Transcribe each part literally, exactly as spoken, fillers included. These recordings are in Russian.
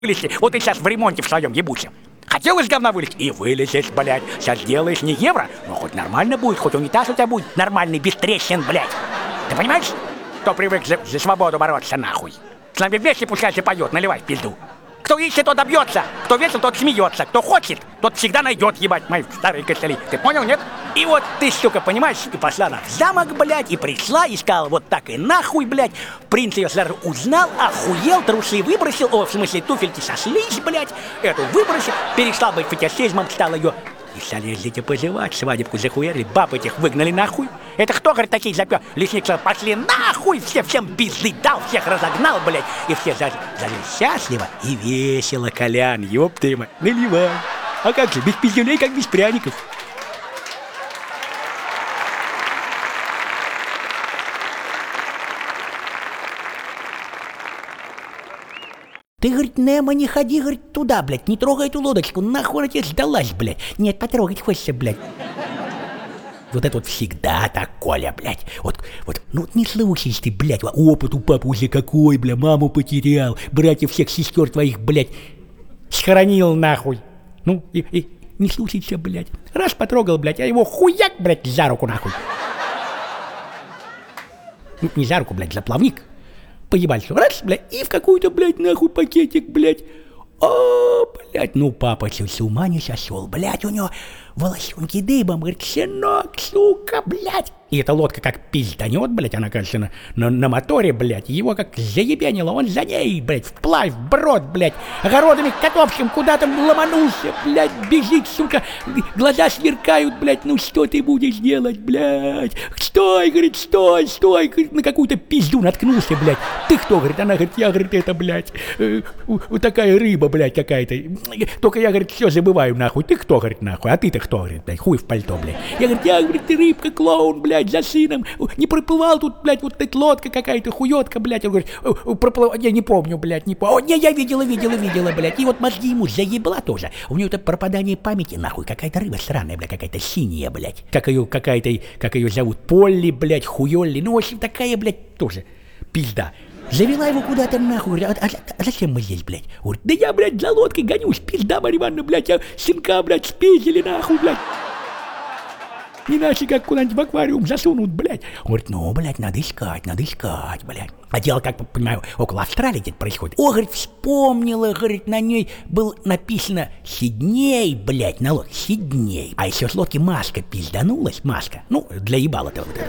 вылезти. Вот ты сейчас в ремонте в своем ебучем. Хотел из говна вылезть? И вылезешь, блядь. Сейчас делаешь не евро, но хоть нормально будет, хоть унитаз у тебя будет нормальный, без трещин, блядь. Ты понимаешь? Кто привык за, за свободу бороться, нахуй. С нами вместе пускай ты поет, наливай в пизду. Кто ищет, тот добьется. Кто весел, тот смеется. Кто хочет, тот всегда найдет, ебать, мои старые костыли. Ты понял, нет? И вот ты, сука, понимаешь, и пошла она в замок, блядь, и пришла, и сказала вот так и нахуй, блядь. Принц ее сразу узнал, охуел, трусы выбросил, о, в смысле, туфельки сошлись, блядь. Эту выбросил, перестал быть фетишизмом, стал ее... И стали дети позевать, свадебку захуярили, баб этих выгнали нахуй. Это кто, говорит, такие запер? Лесник сказал, пошли нахуй, все, всем пизды дал, всех разогнал, блядь. И все зажили счастливо и весело, Колян, ёб ты мать, наливай. А как же, без пиздюлей, как без пряников. Ты, говорит, Немо, не ходи, говорит, туда, блядь, не трогай эту лодочку, нахуй она тебе сдалась, блядь. Нет, потрогать хочется, блядь. Вот это вот всегда так, Коля, блядь. Вот, вот, ну не слушайся ты, блядь, опыт у папы уже какой, бля, маму потерял, братьев всех сестер твоих, блядь, схоронил нахуй. Ну, и, и не слушайся, блядь. Раз потрогал, блядь, а его хуяк, блядь, за руку, нахуй. Ну, не за руку, блядь, за плавник. Поебать все, раз, блядь, и в какой-то, блядь, нахуй пакетик, блядь. О, блядь, ну папа с ума не сошел, блядь, у него волосенки дыбом, говорит, сынок, сука, блядь. И эта лодка как пизданет, блядь, она, кажется, на, на, на моторе, блядь, его как заебенило, он за ней, блядь, вплавь, вброд, блядь, огородами Котовским куда-то ломанулся, блядь, бежит, сука, глаза сверкают, блядь, ну что ты будешь делать, блядь, стой, говорит, стой, стой, говорит, на какую-то пизду наткнулся, блядь, ты кто, говорит, она, говорит, я, говорит, это, блядь, э, вот такая рыба, блядь, какая-то, только я, говорит, все забываю, нахуй, ты кто, говорит, нахуй, а ты-то кто, говорит, блядь, хуй в пальто, блядь, я, говорит, я, говорит, ты рыбка, клоун, блядь, за сыном, не проплывал тут, блядь, вот эта лодка какая-то, хуётка, блядь, он говорит, проплывал, я не помню, блядь, не помню, не, я видела, видела, видела, блядь, и вот мозги ему заебла тоже, у него это пропадание памяти, нахуй, какая-то рыба странная, блядь, какая-то синяя, блядь, как ее, какая-то, как ее зовут, Полли, блядь, хуёлли, ну, в общем, такая, блядь, тоже пизда. Завела его куда-то нахуй, а, а, а зачем мы здесь, блядь? Говорит, да я, блядь, за лодкой гонюсь, пизда, Марья Ивановна, блядь, я сынка, блядь, спиздили, нахуй, блядь. Иначе как куда-нибудь в аквариум засунут, блядь. Он говорит, ну, блядь, надо искать, надо искать, блядь. А дело, как понимаю, около Австралии где-то происходит. О, говорит, вспомнила, говорит, на ней было написано Сидней, блядь, на лодке, Сидней. А еще с лодки маска пизданулась, маска, ну, для ебала-то вот это.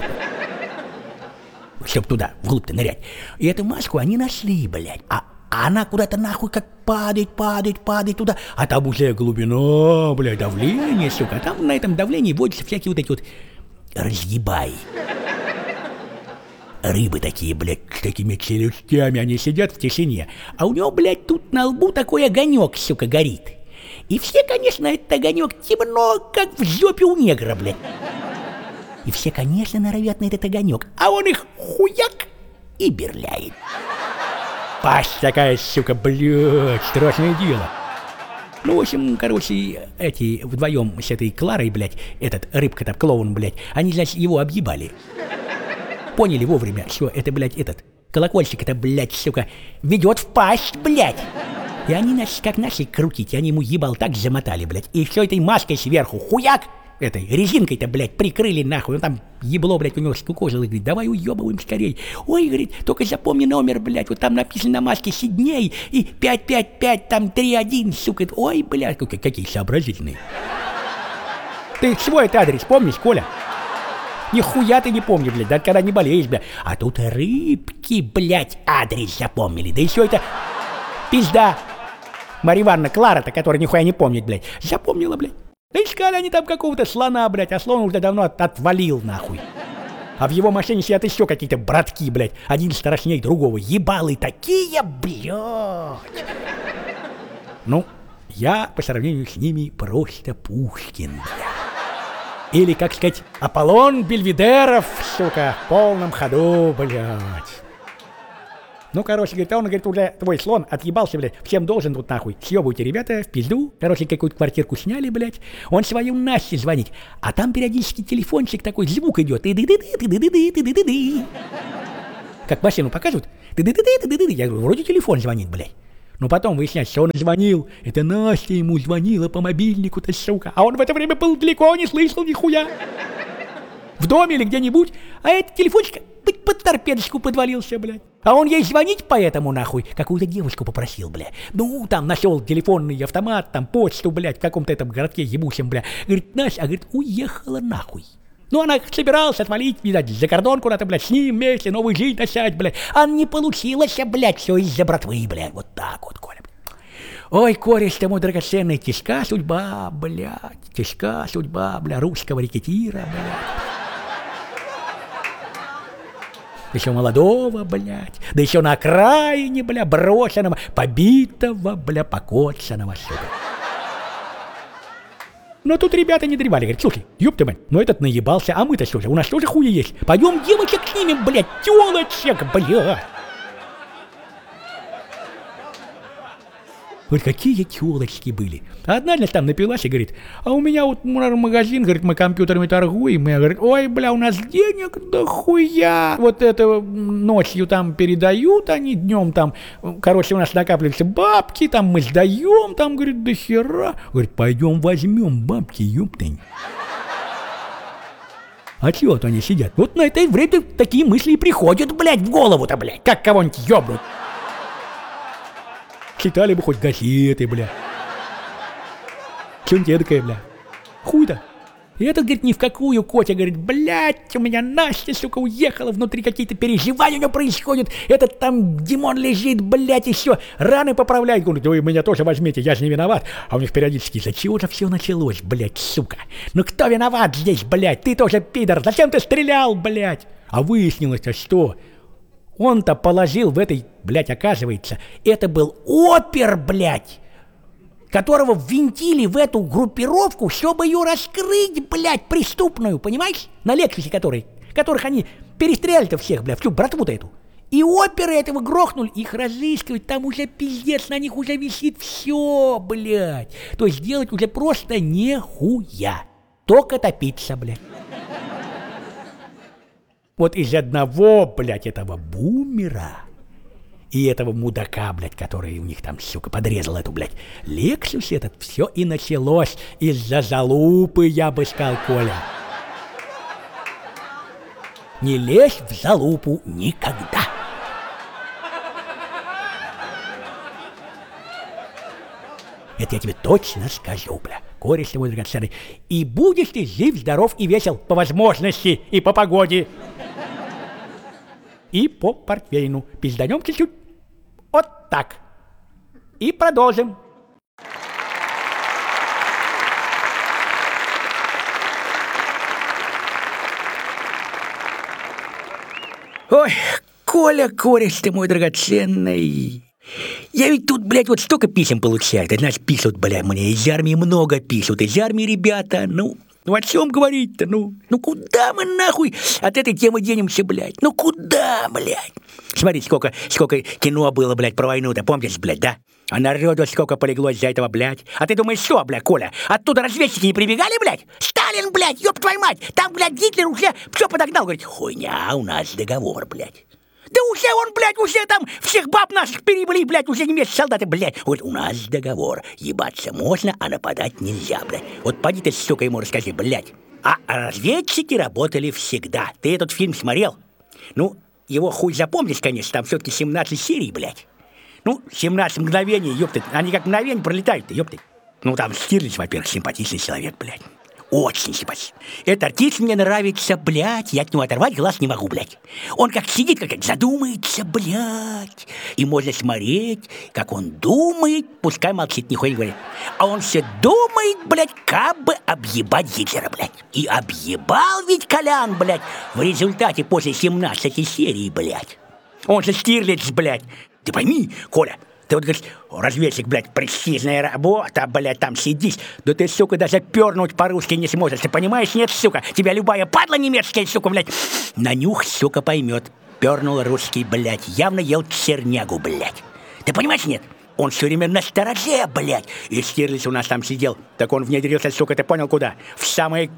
Чтоб туда, вглубь-то нырять. И эту маску они нашли, блядь. А А она куда-то нахуй как падает, падает, падает туда. А там уже глубина, бля, давление, сука. А там на этом давлении водятся всякие вот эти вот разъебаи. Рыбы такие, блядь, с такими челюстями, они сидят в тишине. А у него, блядь, тут на лбу такой огонек, сука, горит. И все, конечно, этот огонек темно, как в жопе у негра, блядь. И все, конечно, норовят на этот огонек. А он их хуяк и берляет. Пасть такая, сука, блядь, страшное дело. Ну, в общем, короче, эти вдвоем с этой Кларой, блядь, этот рыбка-то, клоун, блядь, они, значит, его объебали. Поняли вовремя, что это, блядь, этот колокольчик-то, блядь, сука, ведет в пасть, блядь. И они, значит, как начали крутить, они ему ебал так замотали, блядь, и все этой маской сверху, хуяк, этой резинкой-то, блядь, прикрыли нахуй. Он там ебло, блядь, у него скукожило. Говорит, давай уебываем скорей. Ой, говорит, только запомни номер, блядь. Вот там написано на маске Сидней и пять пять пять, там три один, сука. Ой, блядь, какие сообразительные. Ты свой этот адрес помнишь, Коля? Нихуя ты не помнишь, блядь, даже когда не болеешь, блядь. А тут рыбки, блядь, адрес запомнили. Да еще это пизда. Марья Ивановна, Клара-то, которая нихуя не помнит, блядь, запомнила, блядь. Да искали они там какого-то слона, блядь, а слон уже давно от отвалил, нахуй. А в его машине сидят еще какие-то братки, блядь, один страшней другого, ебалы такие, блядь. Ну, я по сравнению с ними просто Пушкин, блядь. Или, как сказать, Аполлон Бельведеров, сука, в полном ходу, блядь. Ну, короче, говорит, а он, говорит, уже твой слон отъебался, блядь, всем должен тут нахуй. Съебывайте, ребята, в пизду. Короче, какую-то квартирку сняли, блядь. Он свою Насте звонит, а там периодически телефончик такой, звук идет. Как машину показывают. Я говорю, вроде телефон звонит, блядь. Но потом выясняется, что он звонил. Это Настя ему звонила по мобильнику-то, сука. А он в это время был далеко, не слышал нихуя. В доме или где-нибудь. А этот телефончик быть под торпедочку подвалился, блядь. А он ей звонить поэтому, нахуй, какую-то девушку попросил, блядь. Ну, там нашел телефонный автомат, там почту, блядь, в каком-то этом городке ебучем, блядь. Говорит, Настя, а говорит, уехала нахуй. Ну, она собиралась отвалить, видать, за кордон куда-то, блядь, с ним вместе новую жизнь начать, блядь. А не получилось, блядь, все из-за братвы, блядь. Вот так вот, Коля. Ой, кореш ты мой драгоценный, тяжка судьба, блядь. Тяжка судьба, бля, русского рекетира, блядь. Еще молодого, блядь. Да еще на окраине, бля, брошенного, побитого, бля, покоцанного, сука. Но тут ребята не древали, говорят, слушай, ёпта, блядь, ну этот наебался, а мы-то что же, у нас тоже хуя есть. Пойдем девочек снимем, блядь, тёлочек, блядь. Вот какие тёлочки были. Одна, значит, там напилась и говорит, а у меня вот магазин, говорит, мы компьютерами торгуем. И я говорю, ой, бля, у нас денег дохуя. Вот это ночью там передают, они днем там, короче, у нас накапливаются бабки, там мы сдаем, там, говорит, до хера. Говорит, пойдем возьмем бабки, ёптань. А чего-то они сидят? Вот на это время такие мысли и приходят, блядь, в голову-то, блядь, как кого-нибудь ёбнуть. Читали бы хоть газеты, бля. Что-нибудь эдакое, бля. Хуй-то. И этот, говорит, ни в какую, Котя, говорит, блядь, у меня Настя, сука, уехала, внутри какие-то переживания у него происходят. Этот там Димон лежит, блядь, еще раны поправляет. Говорит, вы меня тоже возьмите, я же не виноват. А у них периодически, за чего же все началось, блядь, сука? Ну кто виноват здесь, блядь? Ты тоже пидор, зачем ты стрелял, блядь? А выяснилось-то что? Он-то положил в этой, блядь, оказывается, это был опер, блядь, которого ввинтили в эту группировку, чтобы ее раскрыть, блядь, преступную, понимаешь? На Лексусе которой, которых они перестреляли-то всех, блядь, всю братву-то эту. И оперы этого грохнули, их разыскивать, там уже пиздец, на них уже висит все, блядь. То есть делать уже просто нехуя, только топиться, блядь. Вот из одного, блядь, этого бумера и этого мудака, блядь, который у них там, сука, подрезал эту, блядь, Лексус этот, все и началось из-за залупы, я бы сказал, Коля. Не лезь в залупу никогда. Это я тебе точно скажу, бля, кореш ты мой драгоценный. И будешь ты жив, здоров и весел по возможности и по погоде. И по портвейну. Пизданем чуть-чуть. Вот так. И продолжим. Ой, Коля, кореш ты мой драгоценный. Я ведь тут, блядь, вот столько писем получаю. Ты знаешь, пишут, блядь, мне из армии много пишут. Из армии ребята, ну, ну о чем говорить-то, ну? Ну куда мы нахуй от этой темы денемся, блядь? Ну куда, блядь? Смотри, сколько, сколько кино было, блядь, про войну-то, помнишь, блядь, да? А народу сколько полегло из-за этого, блядь? А ты думаешь, что, блядь, Коля? Оттуда разведчики не прибегали, блядь? Сталин, блядь, ёб твою мать! Там, блядь, Гитлер уже все подогнал. Говорит, хуйня, у нас договор, блядь. Да уже он, блядь, уже там всех баб наших перебили, блядь, уже немецкие солдаты, блядь. Вот у нас договор. Ебаться можно, а нападать нельзя, блядь. Вот поди ты, сука, ему расскажи, блядь. А разведчики работали всегда. Ты этот фильм смотрел? Ну, его хуй запомнишь, конечно, там все-таки семнадцать серий, блядь. Ну, семнадцать мгновений, ёпты, они как мгновение пролетают-то, ёпты. Ну, там Штирлиц, во-первых, симпатичный человек, блядь. Очень симпатичный. Этот артист мне нравится, блядь, я от него оторвать глаз не могу, блядь. Он как сидит, как задумается, блядь. И можно смотреть, как он думает, пускай молчит, нихуя не говорит. А он все думает, блядь, как бы объебать Гитлера, блядь. И объебал ведь Колян, блядь, в результате после семнадцатой серии, блядь. Он же Штирлиц, блядь. Ты пойми, Коля, ты вот говоришь, разведчик, блядь, престижная работа, блядь, там сидишь. Да ты, сука, даже пернуть по-русски не сможешь. Ты понимаешь, нет, сука? Тебя любая падла немецкая, сука, блядь, на нюх, сука, поймет. Пернул русский, блядь, явно ел чернягу, блядь. Ты понимаешь, нет? Он все время на стороже, блядь. И Штирлиц у нас там сидел. Так он внедрился, сука, ты понял, куда? В самые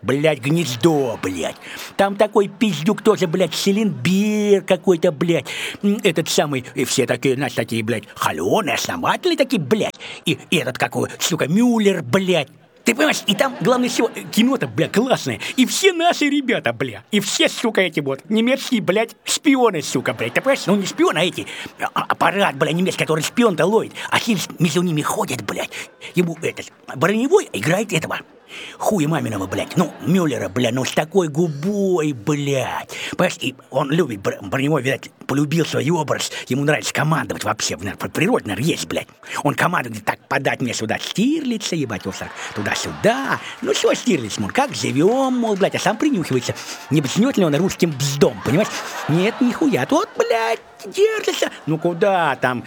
Блядь, гнездо, блядь. Там такой пиздюк тоже, блядь, Селенбер какой-то, блядь. Этот самый, и все такие, знаешь, такие, блядь, холеные, основательные такие, блядь. И, и этот какой, сука, Мюллер, блядь. Ты понимаешь, и там, главное всего, кино-то, бля, классное. И все наши ребята, бля. И все, сука, эти вот немецкие, блядь, шпионы, сука, блядь. Ты понимаешь, ну не шпионы, а эти, а, аппарат, бля, немецкий, который шпион-то ловит. А Хильс между ними ходит, блядь. Ему этот, броневой играет этого. Хуя маминого, блядь, ну, Мюллера, бля, ну с такой губой, блядь. Понимаешь, и он любит, броневой, видать, полюбил свой образ. Ему нравится командовать вообще, по природе, наверное, есть, блядь. Он командует, так, подать мне сюда Штирлица, ебать, вот так, туда-сюда. Ну, что Штирлиц, мол, как живем, мол, блядь, а сам принюхивается. Не бзнет ли он русским бздом, понимаешь? Нет, нихуя, тот, блядь, держится. Ну, куда там?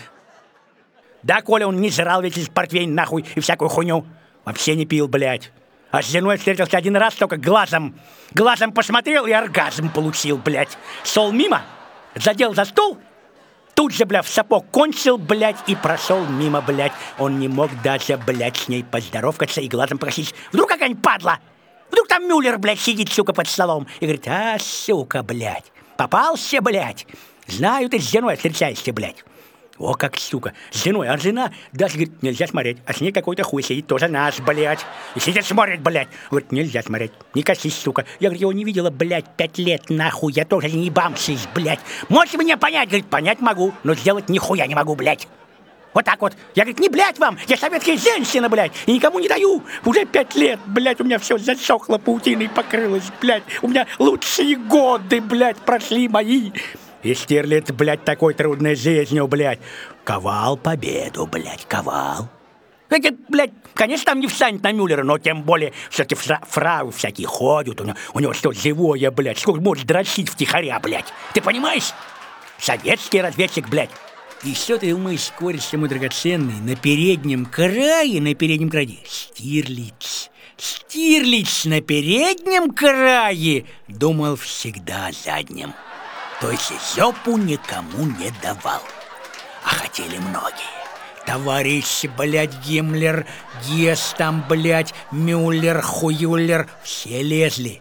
Да, Коля, он не жрал весь из портвейн, нахуй, и всякую хуйню. Вообще не пил, блядь. А с женой встретился один раз, только глазом. Глазом посмотрел и оргазм получил, блядь. Шел мимо, задел за стол, тут же, бля, в сапог кончил, блядь, и прошел мимо, блядь. Он не мог даже, блядь, с ней поздоровкаться и глазом просить. Вдруг какая-нибудь падла? Вдруг там Мюллер, блядь, сидит, сука, под столом. И говорит, а, сука, блядь, попался, блядь. Знаю, ты с женой встречаешься, блядь. О, как, сука, с женой, а жена даже, говорит, нельзя смотреть, а с ней какой-то хуй сидит, тоже наш, блядь. И сидит, смотрит, блядь. Говорит, нельзя смотреть, не косись, сука. Я, говорит, его не видела, блядь, пять лет, нахуй, я тоже не бамсись, блядь. Можете меня понять? Говорит, понять могу, но сделать нихуя не могу, блядь. Вот так вот. Я, говорит, не блядь вам, я советская женщина, блядь, и никому не даю. Уже пять лет, блядь, у меня все засохло, паутиной покрылось, блядь. У меня лучшие годы, блядь, прошли мои. И Штирлиц, блядь, такой трудной жизнью, блядь, ковал победу, блядь, ковал. Эти, блядь, конечно, там не встанет на Мюллера, но тем более все-таки фра фрау всякие ходят, у него, у него что, живое, блядь, сколько может дрочить втихаря, блядь. Ты понимаешь? Советский разведчик, блядь. И что ты думаешь, кореш мой драгоценный, на переднем крае, на переднем крае, Штирлиц. Штирлиц на переднем крае думал всегда о заднем. То есть жопу никому не давал. А хотели многие. Товарищи, блядь, Гиммлер, Гесс там, блядь, Мюллер, Хуюллер, все лезли.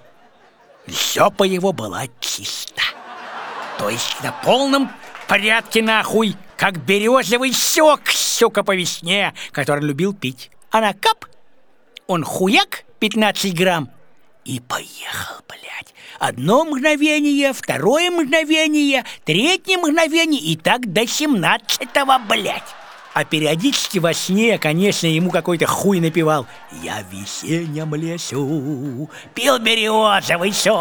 Жопа его была чиста. То есть на полном порядке, нахуй, как березовый сок, сука, по весне, который любил пить. Она кап, он хуяк, пятнадцать грамм, и поехал, блядь. Одно мгновение, второе мгновение, третье мгновение, и так до семнадцатого, блядь. А периодически во сне, конечно, ему какой-то хуй напевал. Я в весеннем лесу пил березовый сок,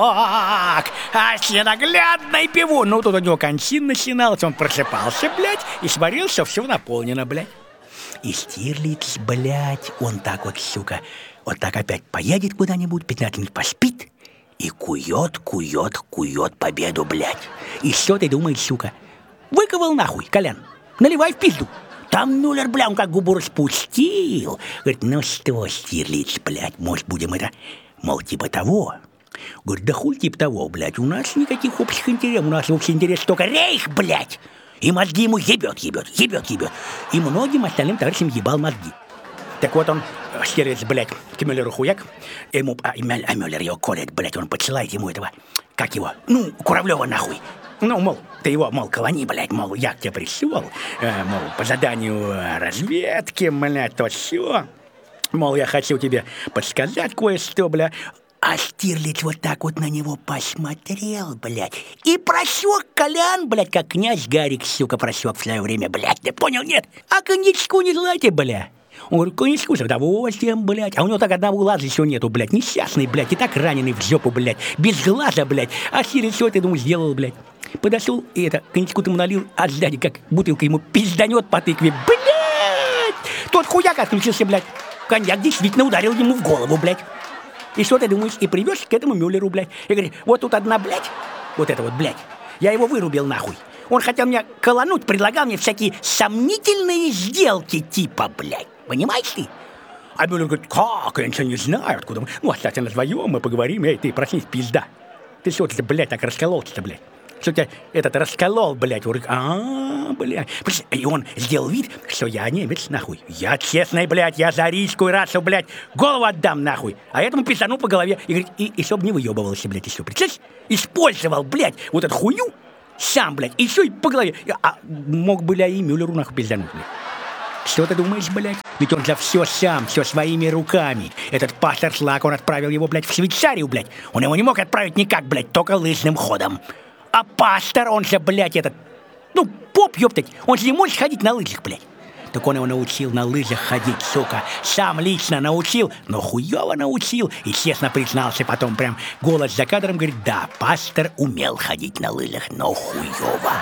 а с ненаглядной пиву. Ну, тут у него кончин начиналась, он просыпался, блядь, и смотрел, что все наполнено, блядь. И Штирлиц, блядь, он так вот, сука, вот так опять поедет куда-нибудь, пятнадцать минут поспит, и кует, кует, кует победу, блядь. И что ты думаешь, сука? Выковал нахуй, Колян, наливай в пизду. Там Мюллер, бля, он как губу распустил. Говорит, ну что, Штирлиц, блядь, может, будем это, мол, типа того. Говорит, да хуй типа того, блядь, у нас никаких общих интересов, у нас общий интерес только рейх, блядь. И мозги ему ебет, ебет, ебет, ебет. И многим остальным товарищам ебал мозги. Так вот он, Штирлиц, блядь, к Мюллеру хуяк, ему, а, а Мюллер его колет, блядь, он подсылает ему этого, как его, ну, Куравлева нахуй. Ну, мол, ты его, мол, колони, блядь, мол, я к тебе пришел, э, мол, по заданию разведки, блядь, то все. Мол, я хочу тебе подсказать кое-что, бля. А Штирлиц вот так вот на него посмотрел, блядь, и просек Колян, блядь, как князь Гарик, сука, просек в свое время, блядь, ты понял, нет? А коньячку не желаете, бля? Он говорит, коньячку с удовольствием, блядь. А у него так одного глаза еще нету, блядь, несчастный, блядь, и так раненый в жопу, блядь, без глаза, блядь. А Штирлиц, что ты, думаешь, сделал, блядь? Подошел и это, коньячку-то ему налил, а сзади как бутылка ему пизданет по тыкве. Блядь! Тот хуяк отключился, блядь. Коньяк действительно ударил ему в голову, блядь. И что ты думаешь? И привез к этому Мюллеру, блядь. И говорит, вот тут одна, блядь, вот это вот, блядь, я его вырубил нахуй. Он хотел меня колонуть, предлагал мне всякие сомнительные сделки типа, блядь. Понимаешь ты? А Мюллер говорит, как? Я ничего не знаю, откуда мы. Ну, оставься нас вдвоем, мы поговорим. Эй, ты, проснись, пизда. Ты что ты, блядь, так раскололся-то, блядь? что тебя этот расколол, блядь, урык. А, блядь. И он сделал вид, что я немец, нахуй. Я честный, блядь, я за рийскую расу, блядь, голову отдам, нахуй. А этому пиздану по голове. И говорит, и, и чтоб не выебывался, блядь, еще. Представляешь? Использовал, блядь, вот эту хуйню сам, блядь, и все, и по голове. А мог, блядь, и Мюллеру, нахуй, пиздануть, блядь. Что ты думаешь, блядь? Ведь он за все сам, все своими руками. Этот пастор Слак, он отправил его, блядь, в Швейцарию, блядь. Он его не мог отправить никак, блядь, только лыжным ходом. А пастор, он же, блядь, этот... Ну, поп, ёптать, он же не может ходить на лыжах, блядь. Так он его научил на лыжах ходить, сука. Сам лично научил, но хуёво научил. И честно признался потом, прям голос за кадром, говорит, да, пастор умел ходить на лыжах, но хуёво.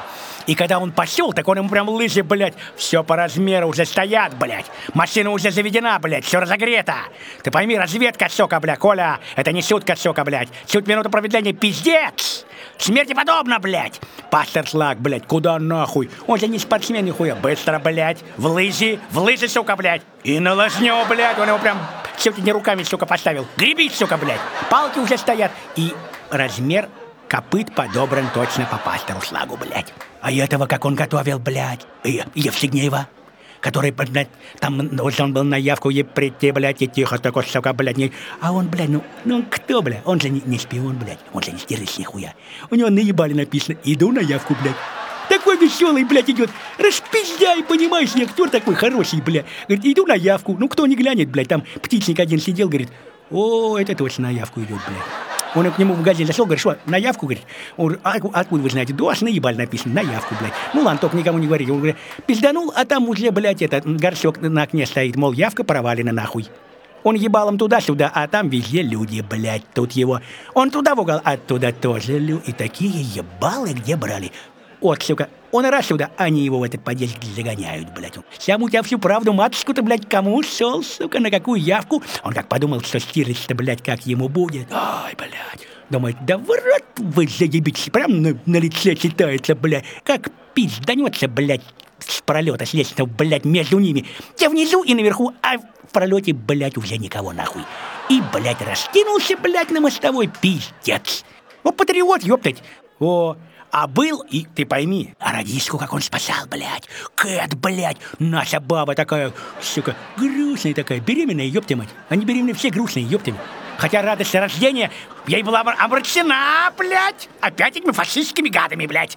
И когда он пошел, так он ему прям лыжи, блядь, все по размеру уже стоят, блядь. Машина уже заведена, блядь, все разогрето. Ты пойми, разведка, сука, блядь, Коля, это не шутка, сука, блядь. Чуть минуту промедления, пиздец. Смерти подобно, блядь. Пастор Слак, блядь, куда нахуй? Он же не спортсмен, нихуя. Быстро, блядь, в лыжи, в лыжи, сука, блядь. И на лыжню, блядь, он его прям чуть не руками, сука, поставил. Гребись, сука, блядь. Палки уже стоят. И размер копыт подобран точно по пастору Слагу, блядь. А этого, как он готовил, блядь, Евстигнеева, который, блядь, там должен был на явку ей прийти, блядь, и тихо такой, сука, блядь, не... А он, блядь, ну, ну кто, блядь? Он же не, не шпион, блядь, он же не стерись нихуя. У него наебали написано, иду на явку, блядь. Такой веселый, блядь, идет, распиздяй, понимаешь, не актер такой хороший, блядь. Говорит, иду на явку, ну кто не глянет, блядь, там птичник один сидел, говорит, о, это точно на явку идет, блядь. Он к нему в магазин зашел, говорит, что, на явку, говорит? Он говорит, а откуда вы знаете? Да, аж наебаль написано, на явку, блядь. Ну ладно, только никому не говорите. Он говорит, пизданул, а там уже, блядь, этот горшок на окне стоит, мол, явка провалена нахуй. Он ебалом туда-сюда, а там везде люди, блядь, тут его. Он туда в угол, оттуда тоже люди. И такие ебалы где брали? Вот, сука, он раз сюда, они его в этот подъезд загоняют, блядь. Сам у тебя всю правду, матушку-то, блядь, кому шел, сука, на какую явку? Он как подумал, что Стирлиц-то, блядь, как ему будет. Ай, блядь. Думает, да в рот вы заебитесь, прям на, на лице читается, блядь. Как пизданется, блядь, с пролета, с лестницы, блядь, между ними. Те внизу и наверху, а в пролете, блядь, уже никого нахуй. И, блядь, раскинулся, блядь, на мостовой, пиздец. Ну, патриот, ёптать. О... А был, и ты пойми, а радистку как он спасал, блядь. Кэт, блядь, наша баба такая, сука, грустная такая, беременная, ёпта мать. Они беременные все грустные, ёпта мать. Хотя радость рождения, ей была омрачена, блядь, опять этими фашистскими гадами, блядь.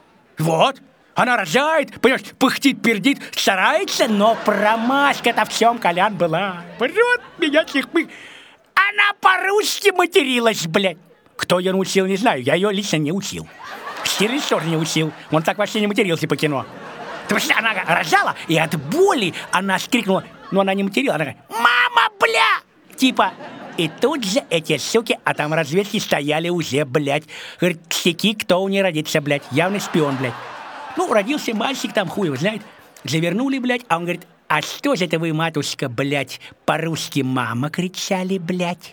Вот, она рожает, понимаешь, пыхтит, пердит, старается, но промашка-то в всем, Колян, была. Врет меня всех мы. Она по-русски материлась, блядь. Кто ее научил, не знаю, я ее лично не учил. Стирлиц тоже не учил. Он так вообще не матерился по кино. Потому что она рожала, и от боли она скрикнула. Но она не материла. Она говорит, мама, бля! Типа. И тут же эти суки, а там разведки стояли уже, блядь. Говорит, ксяки, кто у нее родится, блядь. Явный шпион, блядь. Ну, родился мальчик, там хуй его знает. Завернули, блядь. А он говорит, а что же это вы, матушка, блядь, по-русски мама кричали, блядь?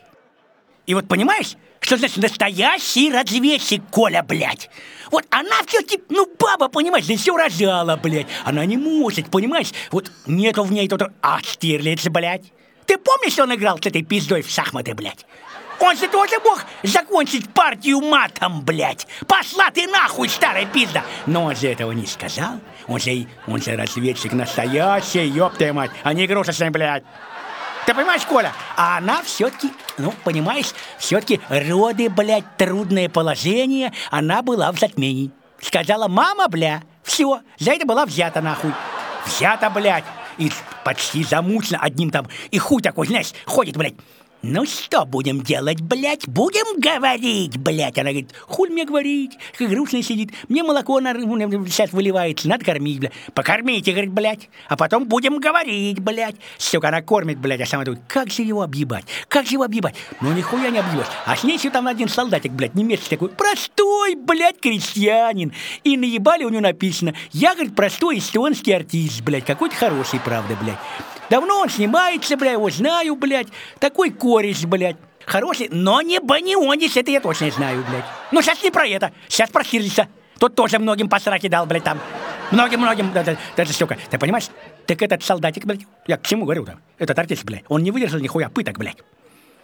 И вот понимаешь, что значит настоящий разведчик, Коля, блядь? Вот она все-таки, ну, баба, понимаешь, да все рожала, блядь. Она не может, понимаешь? Вот нету в ней тут... А, Стирлиц, блядь. Ты помнишь, что он играл с этой пиздой в шахматы, блядь? Он же тоже мог закончить партию матом, блядь. Пошла ты нахуй, старая пизда. Но он же этого не сказал. Он же, он же разведчик настоящий, ёптая мать, а не игрушечный, блядь. Ты понимаешь, Коля? А она все-таки, ну, понимаешь, все-таки роды, блядь, трудное положение, она была в затмении. Сказала, мама, бля, все, за это была взята, нахуй. Взята, блядь. И почти замучена одним там. И хуй такой, знаешь, ходит, блядь. Ну что будем делать, блядь? Будем говорить, блядь. Она говорит, хуй мне говорить, как грустно сидит. Мне молоко на, сейчас выливается, надо кормить, блядь. Покормите, говорит, блядь. А потом будем говорить, блядь. Сука, она кормит, блядь, а сама думает, как же его объебать? Как же его объебать? Ну нихуя не объебать. А с ней еще там один солдатик, блядь, немецкий такой, простой, блядь, крестьянин. И наебали у него написано, я, говорит, простой эстонский артист, блядь, какой-то хороший, правда, блядь. Давно он снимается, бля, его знаю, блядь. Такой кореш, блядь. Хороший, но не банионис, это я точно знаю, блядь. Но сейчас не про это, сейчас про Стирлица. Тот тоже многим по сраке дал, блядь, там. Многим-многим, даже, даже, сука. Ты понимаешь? Так этот солдатик, блядь, я к чему говорю там? Этот артист, блядь, он не выдержал нихуя пыток, блядь.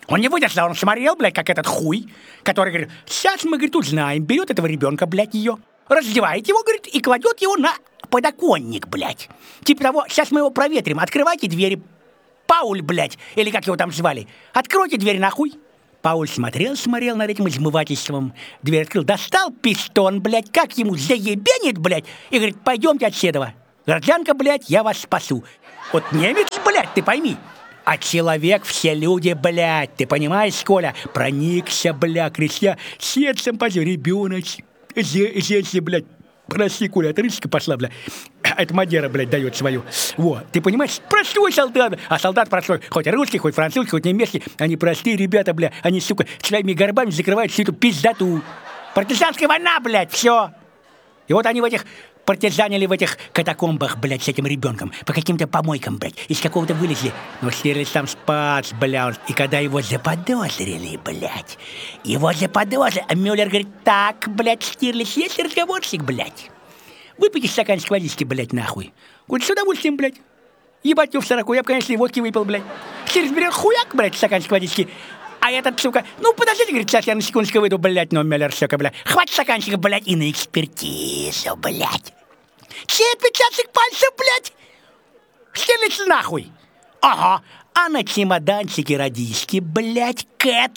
Он не выдержал, он смотрел, блядь, как этот хуй, который говорит, сейчас мы, говорит, узнаем, берет этого ребенка, блядь, ее, раздевает его, говорит, и кладет его на подоконник, блядь. Типа того, сейчас мы его проветрим, открывайте двери, Пауль, блядь, или как его там звали, откройте дверь нахуй. Пауль смотрел, смотрел над этим измывательством, дверь открыл, достал пистон, блядь, как ему заебенит, блядь, и говорит, пойдемте отседова. Гражданка, блядь, я вас спасу. Вот немец, блядь, ты пойми. А человек все люди, блядь, ты понимаешь, Коля? Проникся, бля, крестья, сердцем позор, ребенок, сердце, блядь. Прости, Коля, отрыжка пошла, бля. Это Мадера, блядь, дает свою. Вот, ты понимаешь, простой солдат. А солдат простой, хоть русский, хоть французский, хоть немецкий. Они простые ребята, бля. Они, сука, своими горбами закрывают всю эту пиздату. Партизанская война, блядь, все. И вот они в этих партизанили в этих катакомбах, блядь, с этим ребенком. По каким-то помойкам, блядь. Из какого-то вылезли. Но Штирлиц там спас, бля. И когда его заподозрили, блядь. Его заподозрили. А Мюллер говорит, так, блядь, Штирлиц, есть разговорчик, блядь. Выпейте стаканчик водички, блядь, нахуй. Говорит, с удовольствием, блядь. Ебать в сороку, я бы, конечно, и водки выпил, блядь. Штирлиц берет хуяк, блядь, стаканчик водички. А этот, сука, ну, подождите, говорит, сейчас я на секундочку выйду, блядь, но Мюллер, сука, блядь. Хватит стаканчика, блядь, и на экспертизу, блядь. Чей отпечаток пальцев, блядь? Штирлиц нахуй. Ага, а на чемоданчике радистки, блядь, Кэт.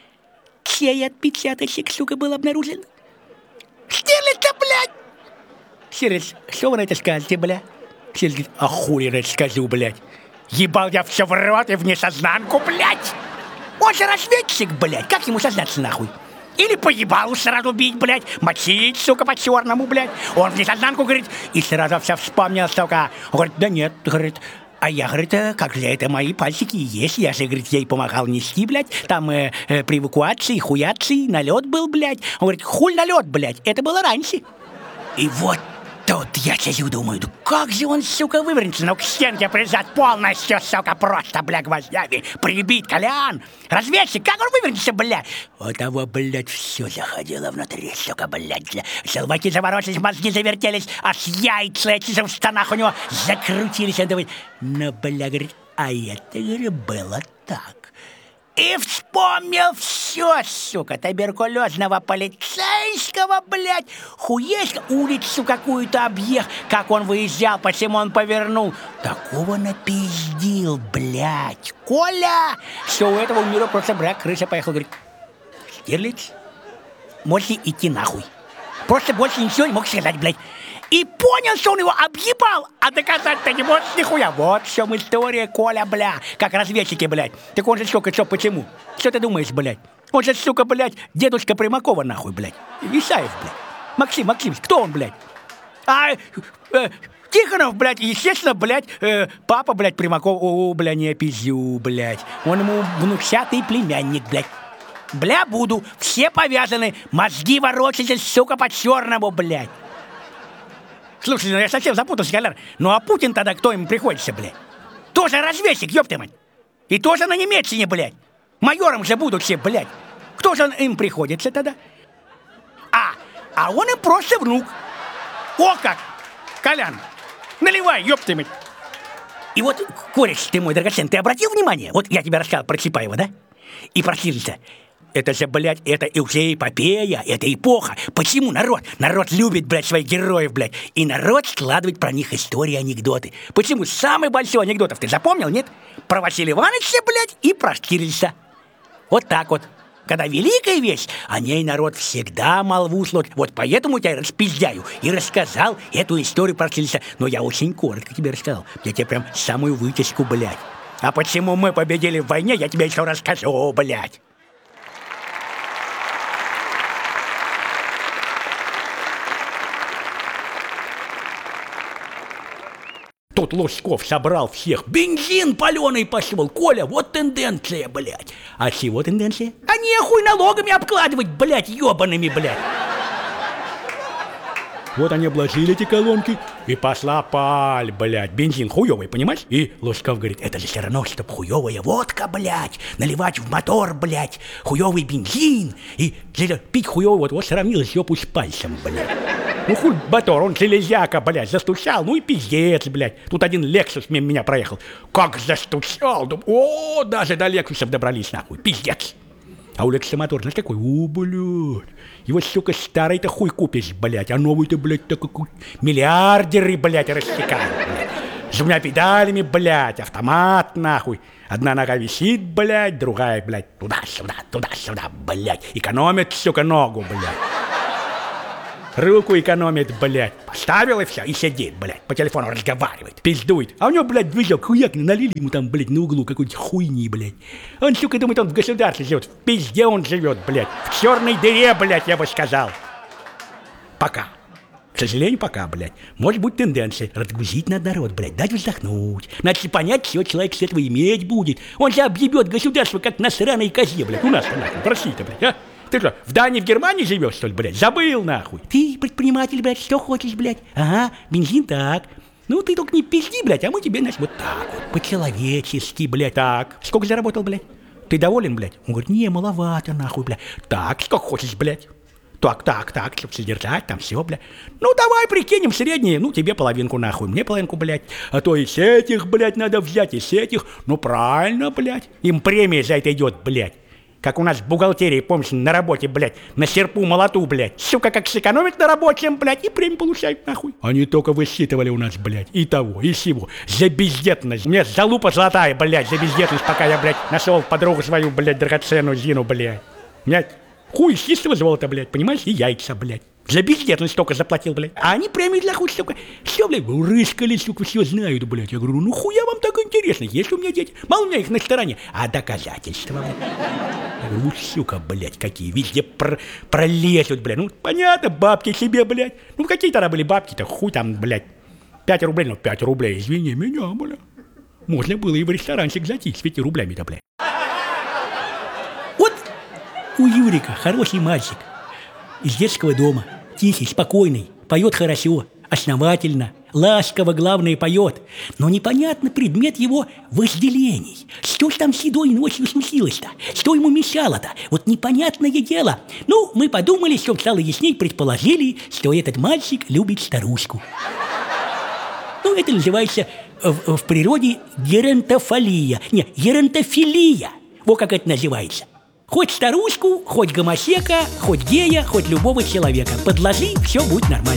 Чей отпечаточек, сука, был обнаружен? Штирлица, блядь. Штирлиц, что вы на это скажете, блядь? Штирлиц, а хуй я скажу, блядь. Ебал я все в рот и в несознанку, блядь. Он же разведчик, блядь, как ему сознаться, нахуй? Или поебалу сразу бить, блядь, мочить, сука, по-черному, блядь. Он в несознанку, говорит, и сразу все вспомнил, сука. Он говорит, да нет, говорит, а я, говорит, как же это мои пальчики и есть. Я же, говорит, ей помогал нести, блядь, там э, э, при эвакуации, хуяции, налет был, блядь. Он говорит, хуй налет, блядь, это было раньше. И вот тут я сижу, думаю, да как же он, сука, вывернется, ну к стенке прижать полностью, сука, просто, бля, гвоздями, прибить, Колян. Разведчик, как он вывернется, бля? У того, блядь, все заходило внутри, сука, блядь. Желваки заворочились, мозги завертелись, аж яйца эти в штанах у него закрутились. Он думает, ну, бля, говорит, а это, говорит, было так. И вспомнил все, сука, туберкулезного полицейского, блядь, хуеська, улицу какую-то объехал, как он выезжал, почему он повернул. Такого напиздил, блядь, Коля, что у этого мира просто, брак, крыша поехал, говорит, Штирлиц, можете идти нахуй. Просто больше ничего не мог сказать, блядь. И понял, что он его объебал, а доказать-то не может нихуя. Вот в чем история, Коля, бля, как разведчики, блядь. Так он же, сука, что, почему? Что ты думаешь, блядь? Он же, сука, блядь, дедушка Примакова, нахуй, блядь. Исаев, блядь. Максим, Максим, кто он, блядь? А, э, Тихонов, блядь, естественно, блядь, э, папа, блядь, Примаков, о, бля, не пизю, блядь. Он ему внучатый племянник, блядь. Бля, буду, все повязаны, мозги ворочаются, сука, по-черному, блядь. Слушай, ну я совсем запутался, Колян. Ну а Путин тогда кто ему приходится, блядь? Тоже разведчик, ёпта мать. И тоже на немецкине, блядь. Майором же будут все, блядь. Кто же им приходится тогда? А, а он им просто внук. О как! Колян, наливай, ёпта мать. И вот, кореш ты мой драгоценный, ты обратил внимание? Вот я тебе рассказал про Чапаева, да? И про Штирлица. Это же, блядь, это и уже эпопея, это эпоха. Почему народ? Народ любит, блядь, своих героев, блядь. И народ складывает про них истории, анекдоты. Почему? Самый большой анекдотов ты запомнил, нет? Про Василия Ивановича, блядь, и про Штирлица. Вот так вот. Когда великая вещь, о ней народ всегда молву слушает. Вот поэтому я распиздяю и рассказал эту историю про Штирлица. Но я очень коротко тебе рассказал. Я тебе прям самую вытяжку, блядь. А почему мы победили в войне, я тебе еще расскажу, блядь. Тут Лужков собрал всех. Бензин паленый пошел. Коля, вот тенденция, блядь. А чего тенденция? А нехуй налогами обкладывать, блядь, ебаными, блядь. Вот они обложили эти колонки, и пошла паль, блядь. Бензин хуёвый, понимаешь? И Лужков говорит, это же все равно, чтоб хуёвая водка, блядь. Наливать в мотор, блядь. Хуёвый бензин. И пить хуёвый, вот, вот сравнилось ёпу с пальцем, блядь. Ну хуй Батор, он железяка, блядь, застучал, ну и пиздец, блядь. Тут один Лексус мимо меня проехал. Как застучал, дум... о, даже до Лексусов добрались, нахуй, пиздец. А у Лексуса мотор, знаешь, какой? О, блядь, его, сука, старый-то хуй купишь, блядь, а новый-то, блядь, такой миллиардеры, блядь, рассекают, блядь. С двумя педалями, блядь, автомат, нахуй. Одна нога висит, блядь, другая, блядь, туда-сюда, туда-сюда, блядь. Экономит, сука, ногу, блядь. Руку экономит, блядь. Поставил и все, и сидит, блядь. По телефону разговаривает, пиздует. А у него, блядь, движок хуяк, налили ему там, блядь, на углу какой-нибудь хуйни, блядь. Он, сука, думает, он в государстве живет. В пизде он живет, блядь. В черной дыре, блядь, я бы сказал. Пока. К сожалению, пока, блядь. Может быть тенденция разгрузить надо народ, блядь, дать вздохнуть. Надо понять, что человек с этого иметь будет. Он же объебет государство, как на сраной козе, блядь. У нас-то, нахуй, в России-то, блядь, а? Ты что, в Дании, в Германии живешь, что ли, блядь? Забыл, нахуй. Ты предприниматель, блядь, что хочешь, блядь? Ага, бензин так. Ну, ты только не пизди, блядь, а мы тебе, значит, вот так вот, по-человечески, блядь, так. Сколько заработал, блядь? Ты доволен, блядь? Он говорит, не, маловато, нахуй, блядь. Так, сколько хочешь, блядь? Так, так, так, чтобы содержать, там все, блядь. Ну, давай прикинем средние, ну, тебе половинку, нахуй, мне половинку, блядь. А то и с этих, блядь, надо взять, и с этих. Ну, правильно, блядь. Им премия за это идет, блядь. Как у нас в бухгалтерии, помнишь, на работе, блядь, на серпу молоту, блядь. Сука, как сэкономить на рабочем, блядь, и премию получают, нахуй. Они только высчитывали у нас, блядь, и того, и сего. За бездетность. Мне залупа золотая, блядь, за бездетность, пока я, блядь, нашел подругу свою, блядь, драгоценную Зину, блядь. Меня хуй из чистого золота, блядь, понимаешь, и яйца, блядь. За бездетность только заплатил, блядь. А они премию для хуй, сука. Все, блядь, рыскали, сука, все знают, блядь. Я говорю, ну хуя вам так интересно, есть у меня дети? Мало у меня их на стороне. А доказательства, блядь. Я говорю, ну, сука, блядь, какие, везде пр пролезут, блядь. Ну, понятно, бабки себе, блядь. Ну, какие тогда были бабки-то, хуй там, блядь. Пять рублей, ну, пять рублей, извини меня, блядь. Можно было и в ресторанчик зайти с пяти рублями-то, блядь. Вот у Юрика хороший мальчик. Из детского дома. Тихий, спокойный, поет хорошо, основательно, ласково, главное, поет. Но непонятно предмет его вожделений. Что ж там седой ночью смутилось-то? Что ему мешало-то? Вот непонятное дело. Ну, мы подумали, чтобы стало ясней, предположили, что этот мальчик любит старушку. Ну, это называется в, в природе геронтофалия. Не, геронтофилия. Вот как это называется. Хоть старушку, хоть гомосека, хоть гея, хоть любого человека. Подложи, все будет нормально.